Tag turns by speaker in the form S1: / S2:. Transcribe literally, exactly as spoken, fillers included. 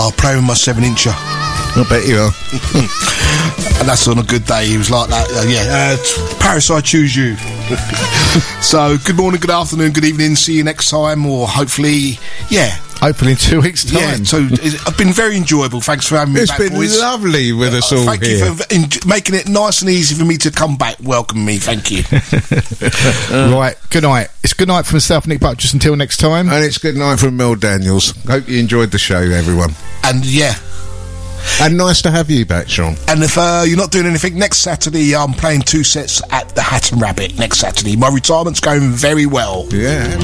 S1: I'll play with my seven incher.
S2: I bet you are.
S1: And that's on a good day. He was like that. Uh, yeah, uh, Paris, I choose you. So, good morning, good afternoon, good evening. See you next time, or hopefully, yeah.
S2: Hopefully in two weeks' time.
S1: Yeah, so it's been very enjoyable. Thanks for having me
S2: it's
S1: back,
S2: been
S1: boys.
S2: lovely with
S1: uh,
S2: us all
S1: thank
S2: here.
S1: Thank you for en- making it nice and easy for me to come back. Welcome me. Thank you.
S2: uh, right, good night. It's good night from myself, Nick Buck. Just until next time.
S3: And it's good night from Mel Daniels. Hope you enjoyed the show, everyone.
S1: And yeah.
S3: And nice to have you back, Sean.
S1: And if uh, you're not doing anything, next Saturday I'm playing two sets at the Hat and Rabbit next Saturday. My retirement's going very well.
S3: Yeah.